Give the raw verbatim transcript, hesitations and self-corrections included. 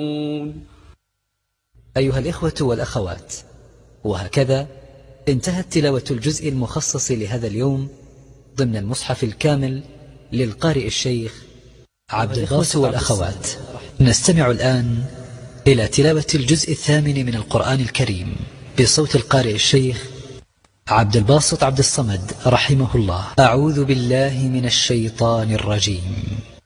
أيها الإخوة والأخوات، وهكذا انتهت تلاوة الجزء المخصص لهذا اليوم ضمن المصحف الكامل للقارئ الشيخ عبد الباسط. والأخوات، نستمع الآن إلى تلاوة الجزء الثامن من القرآن الكريم بصوت القارئ الشيخ عبد الباسط عبد الصمد رحمه الله. أعوذ بالله من الشيطان الرجيم.